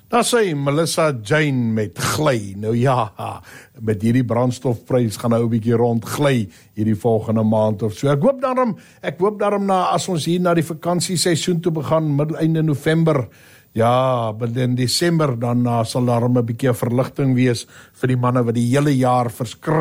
Daar sê Melissa Jane met gly. Nou ja, met hierdie brandstofprys gaan nou 'n bietjie rond gly hierdie volgende maand of so. Ek hoop daarom as ons hier na die vakansieseisoen toe begin, einde November, ja, maar in Desember dan sal daar 'n bietjie verligting wees vir die manne wat die hele jaar